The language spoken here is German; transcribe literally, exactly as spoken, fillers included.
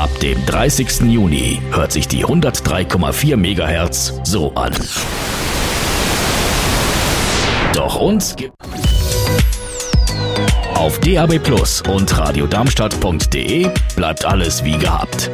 Ab dem dreißigsten Juni hört sich die hundertdrei Komma vier Megahertz so an. Doch uns gibt auf D A B Plus und radio darmstadt punkt de bleibt alles wie gehabt.